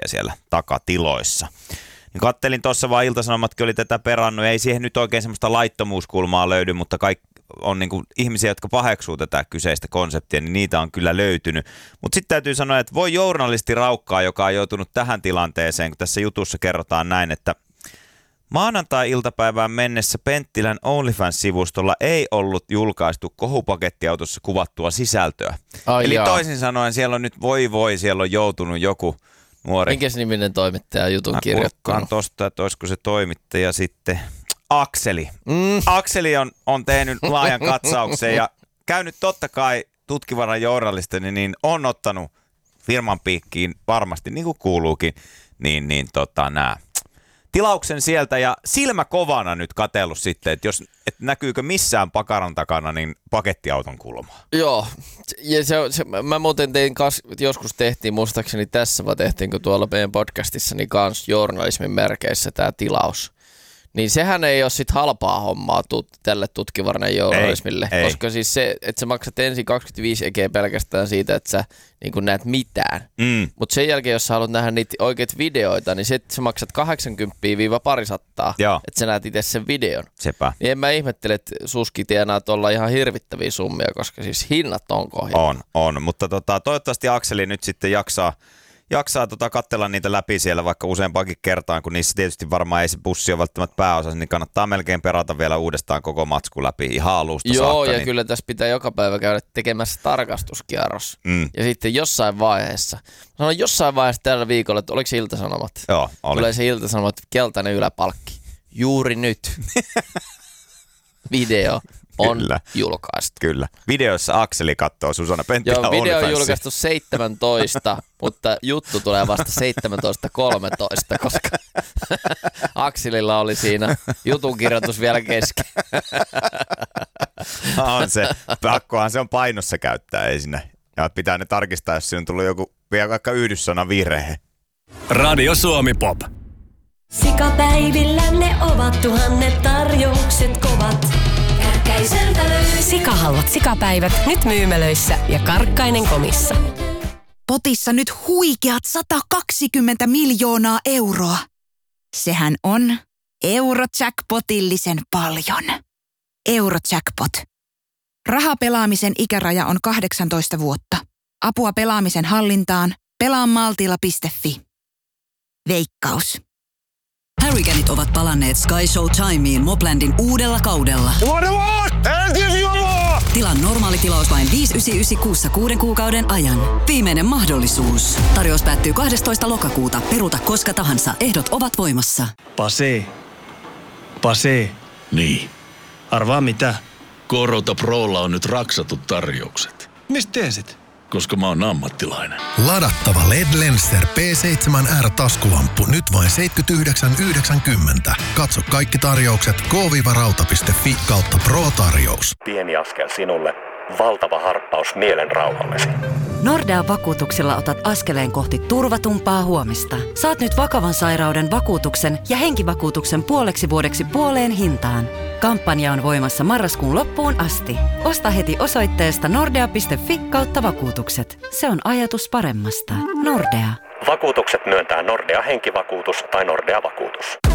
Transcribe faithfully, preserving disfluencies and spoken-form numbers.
siellä takatiloissa. Niin kattelin tuossa vaan, Ilta-Sanomatkin oli tätä perannut, ei siihen nyt oikein semmoista laittomuuskulmaa löydy, mutta kaikki on niin kuin ihmisiä, jotka paheksuu tätä kyseistä konseptia, niin niitä on kyllä löytynyt. Mutta sitten täytyy sanoa, että voi journalisti raukkaa, joka on joutunut tähän tilanteeseen, kun tässä jutussa kerrotaan näin, että maanantai-iltapäivään mennessä Penttilän OnlyFans-sivustolla ei ollut julkaistu kohupakettiautossa kuvattua sisältöä. Ai Eli jaa. toisin sanoen siellä on nyt voi voi, siellä on joutunut joku nuori. Minkäs niminen toimittaja jutun Mä kirjoittanut? Mä tosta, että olisiko se toimittaja sitten Akseli. Mm. Akseli on, on tehnyt laajan katsauksen ja käynyt totta kai tutkivaran journalistini, niin on ottanut firman piikkiin varmasti, niin kuin kuuluukin, niin, niin tota nää. Tilauksen sieltä ja silmä kovana nyt katsellut sitten, että jos et näkyykö missään pakaran takana, niin pakettiauton kulmaa. Joo, ja se, se, mä muuten tein, kas, joskus tehtiin muistaakseni tässä, vai tehtiinkö tuolla meidän podcastissa, niin kans journalismin merkeissä tämä tilaus. Niin sehän ei ole sit halpaa hommaa tut, tälle tutkivarnen journalismille, ei, koska ei. Siis se, että sä maksat ensin kaksikymmentäviisi ekeä pelkästään siitä, että sä niin kun näet mitään. Mm. Mutta sen jälkeen, jos sä haluat nähdä niitä oikeita videoita, niin sit sä maksat kahdeksankymmentä parisattaa, että sä näet itse sen videon. Sepä. Niin en mä ihmettele, että suski tienaa tuolla ihan hirvittäviä summia, koska siis hinnat on kohjalla. On, on, mutta tota, toivottavasti Akseli nyt sitten jaksaa Jaksaa tota katsella niitä läpi siellä vaikka useampaankin kertaan, kun niissä tietysti varmaan ei se bussi ole välttämättä pääosassa, niin kannattaa melkein perata vielä uudestaan koko matsku läpi ihan alusta Joo, saakka. ja niin... kyllä tässä pitää joka päivä käydä tekemässä tarkastuskierros. Mm. Ja sitten jossain vaiheessa, sanon jossain vaiheessa tällä viikolla, että oliko se Ilta-Sanomat? Joo, oli. Tulee se Ilta-Sanomat, keltainen yläpalkki. Juuri nyt. Video. On Kyllä. julkaistu. Kyllä. Videossa Akseli katsoo Susanna Penttilä Joo, video OnlyFansia. on julkaistu seitsemäntoista, mutta juttu tulee vasta seitsemäntoista kolmetoista, koska Akselilla oli siinä jutun kirjoitus vielä kesken. On se. Pakkohan se on painossa käyttää, ei siinä. Ja pitää ne tarkistaa, jos siinä on tullut joku vielä vaikka yhdyssana virhe. Radio Suomi Pop. Sikapäivillä ne ovat tuhannet tarjoukset kovat. Sikahallat sikapäivät nyt myymälöissä ja Karkkainen komissa. Potissa nyt huikeat sata kaksikymmentä miljoonaa euroa. Sehän on Eurojackpotillisen paljon. Eurojackpot. Rahapelaamisen ikäraja on kahdeksantoista vuotta. Apua pelaamisen hallintaan. pelaa maltilla piste fi. Veikkaus. Hurricaneit ovat palanneet Sky Show Timeen Moplandin uudella kaudella. Tilaa normaali tilaus vain viisi yhdeksänsataayhdeksänkymmentäkuusi kuussa kuuden kuukauden ajan. Viimeinen mahdollisuus. Tarjous päättyy kahdestoista lokakuuta. Peruuta koska tahansa. Ehdot ovat voimassa. Pase. Pase. Niin. Arvaa mitä? Korota Prolla on nyt raksatut tarjoukset. Mistä tiesit? Koska mä oon ammattilainen. Ladattava L E D Lenser P seitsemän R -taskulamppu nyt vain seitsemänkymmentäyhdeksän yhdeksänkymmentä. Katso kaikki tarjoukset k rauta piste fi kautta pro-tarjous. Pieni askel sinulle, valtava harppaus mielen rauhallesi. Nordea vakuutuksilla otat askeleen kohti turvatumpaa huomista. Saat nyt vakavan sairauden vakuutuksen ja henkivakuutuksen puoleksi vuodeksi puoleen hintaan. Kampanja on voimassa marraskuun loppuun asti. Osta heti osoitteesta nordea piste fi kautta vakuutukset. Se on ajatus paremmasta. Nordea. Vakuutukset myöntää Nordea henkivakuutus tai Nordea vakuutus.